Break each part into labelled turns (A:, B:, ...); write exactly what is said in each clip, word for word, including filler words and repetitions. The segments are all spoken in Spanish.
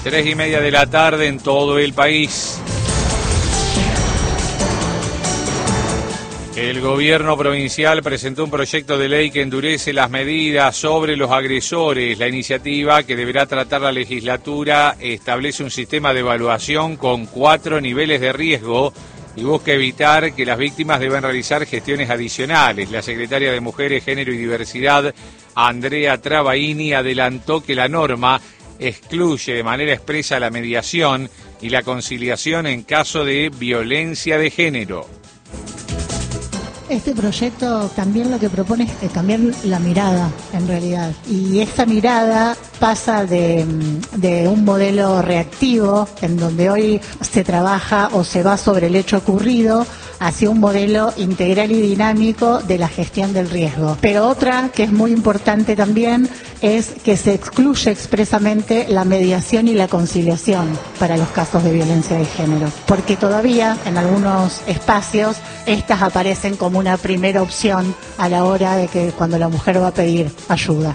A: Tres y media de la tarde en todo el país. El gobierno provincial presentó un proyecto de ley que endurece las medidas sobre los agresores. La iniciativa, que deberá tratar la legislatura, establece un sistema de evaluación con cuatro niveles de riesgo y busca evitar que las víctimas deban realizar gestiones adicionales. La secretaria de Mujeres, Género y Diversidad, Andrea Travaini, adelantó que la norma excluye de manera expresa la mediación y la conciliación en caso de violencia de género.
B: Este proyecto también lo que propone es cambiar la mirada, en realidad. Y esta mirada pasa de, de un modelo reactivo, en donde hoy se trabaja o se va sobre el hecho ocurrido, hacia un modelo integral y dinámico de la gestión del riesgo. Pero otra que es muy importante también es que se excluye expresamente la mediación y la conciliación para los casos de violencia de género, porque todavía en algunos espacios estas aparecen como una primera opción a la hora de que cuando la mujer va a pedir ayuda.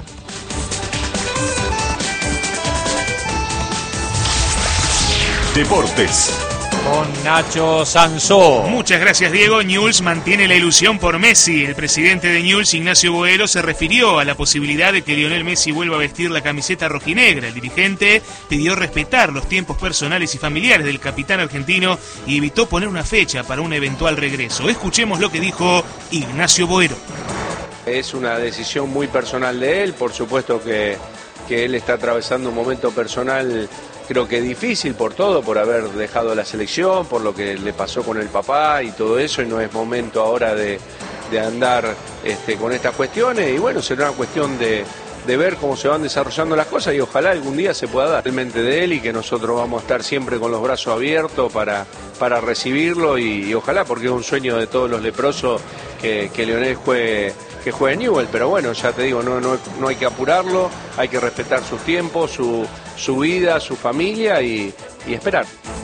C: Deportes.
A: Con Nacho Sansó.
D: Muchas gracias, Diego. Newell's mantiene la ilusión por Messi. El presidente de Newell's, Ignacio Boero, se refirió a la posibilidad de que Lionel Messi vuelva a vestir la camiseta rojinegra. El dirigente pidió respetar los tiempos personales y familiares del capitán argentino y evitó poner una fecha para un eventual regreso. Escuchemos lo que dijo Ignacio Boero.
E: Es una decisión muy personal de él, por supuesto que, que él está atravesando un momento personal, creo que difícil por todo, por haber dejado la selección, por lo que le pasó con el papá y todo eso, y no es momento ahora de, de andar este, con estas cuestiones, y bueno, será una cuestión de, de ver cómo se van desarrollando las cosas y ojalá algún día se pueda dar realmente de él y que nosotros vamos a estar siempre con los brazos abiertos para, para recibirlo y, y ojalá, porque es un sueño de todos los leprosos que, que Lionel juegue, que juegue Newell's, pero bueno, ya te digo, no, no, no hay que apurarlo, hay que respetar sus tiempos, su, su vida, su familia y, y esperar.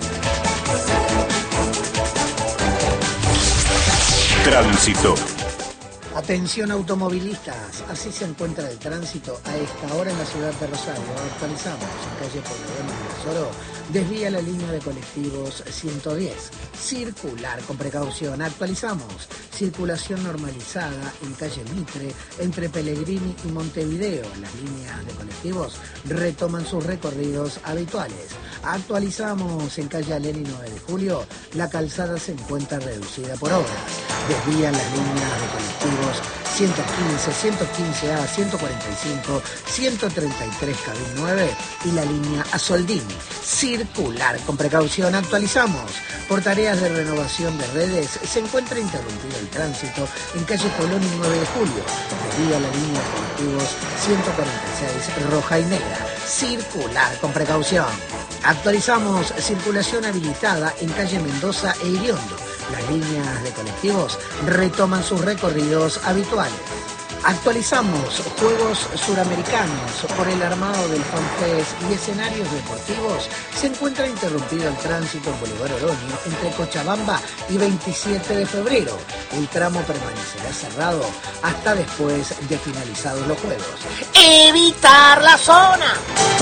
C: Tránsito.
F: Atención automovilistas, así se encuentra el tránsito a esta hora en la ciudad de Rosario. Actualizamos en calle Porredón y Soro, desvía la línea de colectivos ciento diez. Circular con precaución. Actualizamos. Circulación normalizada en calle Mitre, entre Pellegrini y Montevideo. Las líneas de colectivos retoman sus recorridos habituales. Actualizamos en calle Aleni nueve de julio. La calzada se encuentra reducida por obras. Desvían las líneas de colectivos ciento quince, ciento quince A, ciento cuarenta y cinco, ciento treinta y tres Cabin nueve y la línea a Soldini. Circular con precaución. Actualizamos. Por tareas de renovación de redes se encuentra interrumpido el tránsito en calle Colón y nueve de julio. Desvía la línea de colectivos ciento cuarenta y seis roja y negra. Circular con precaución. Actualizamos. Circulación habilitada en calle Mendoza e Iriondo. Las líneas de colectivos retoman sus recorridos habituales. Actualizamos. Juegos Suramericanos por el armado del FanFest y escenarios deportivos. Se encuentra interrumpido el tránsito en Boulevard Oroño entre Cochabamba y veintisiete de febrero. El tramo permanecerá cerrado hasta después de finalizados los juegos. ¡Evitar la zona!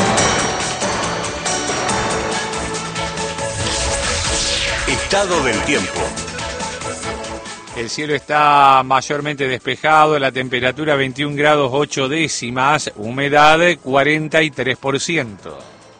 C: Estado del tiempo.
A: El cielo está mayormente despejado, la temperatura veintiún grados ocho décimas, humedad cuarenta y tres por ciento.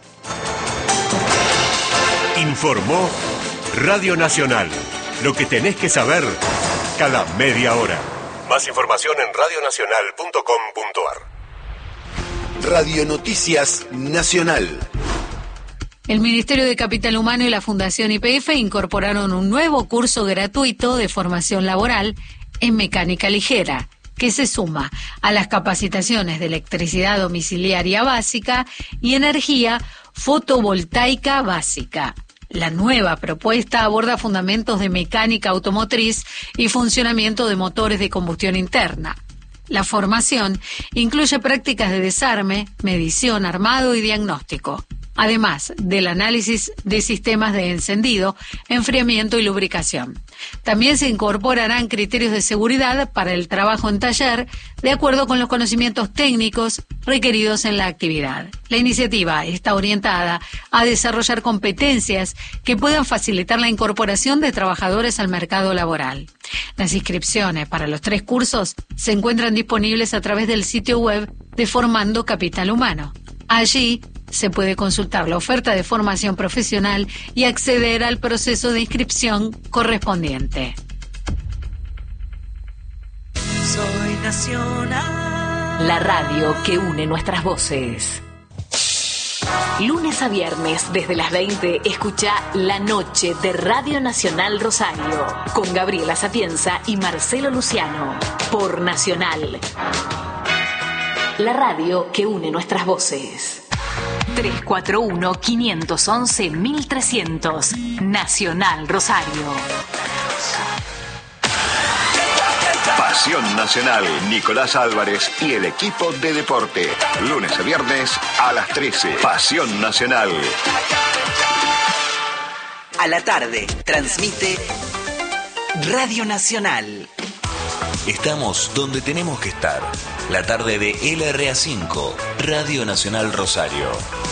C: Informó Radio Nacional. Lo que tenés que saber cada media hora. Más información en radio nacional punto com punto a r. Radio Noticias Nacional.
G: El Ministerio de Capital Humano y la Fundación Y P F incorporaron un nuevo curso gratuito de formación laboral en mecánica ligera, que se suma a las capacitaciones de electricidad domiciliaria básica y energía fotovoltaica básica. La nueva propuesta aborda fundamentos de mecánica automotriz y funcionamiento de motores de combustión interna. La formación incluye prácticas de desarme, medición, armado y diagnóstico. además del análisis de sistemas de encendido, enfriamiento y lubricación. También se incorporarán criterios de seguridad para el trabajo en taller, de acuerdo con los conocimientos técnicos requeridos en la actividad. La iniciativa está orientada a desarrollar competencias que puedan facilitar la incorporación de trabajadores al mercado laboral. Las inscripciones para los tres cursos se encuentran disponibles a través del sitio web de Formando Capital Humano. Allí se puede consultar la oferta de formación profesional y acceder al proceso de inscripción correspondiente.
H: Soy Nacional, la radio que une nuestras voces. Lunes a viernes, desde las veinte, escucha La Noche de Radio Nacional Rosario, con Gabriela Sapienza y Marcelo Luciano, por Nacional. La radio que une nuestras voces. tres cuatro uno, cinco uno uno, mil trescientos. Nacional Rosario.
I: Pasión Nacional, Nicolás Álvarez y el equipo de deporte. Lunes a viernes a las trece. Pasión Nacional.
J: A la tarde, transmite Radio Nacional.
K: Estamos donde tenemos que estar. La tarde de L R A cinco, Radio Nacional Rosario.